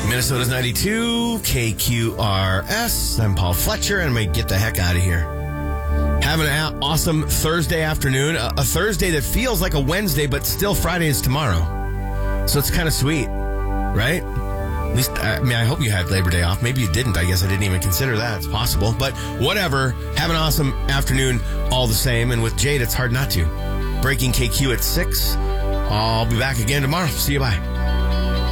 Minnesota's 92, KQRS. I'm Paul Fletcher, and I'm going to get the heck out of here. Having an awesome Thursday afternoon. A Thursday that feels like a Wednesday, but still Friday is tomorrow. So it's kind of sweet, right? At least, I hope you had Labor Day off. Maybe you didn't. I guess I didn't even consider that. It's possible. But whatever. Have an awesome afternoon all the same. And with Jade, it's hard not to. Breaking KQ at 6. I'll be back again tomorrow. See you. Bye.